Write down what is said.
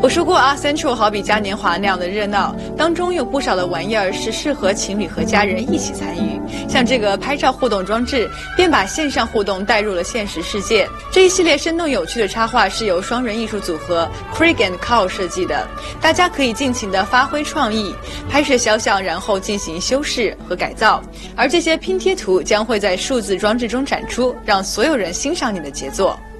我说过啊 ，Central 好比嘉年华那样的热闹，当中有不少的玩意儿是适合情侣和家人一起参与。像这个拍照互动装置，便把线上互动带入了现实世界。这一系列生动有趣的插画是由双人艺术组合 Craig and Cow 设计的，大家可以尽情地发挥创意，拍摄肖像，然后进行修饰和改造。而这些拼贴图将会在数字装置中展出，让所有人欣赏你的杰作。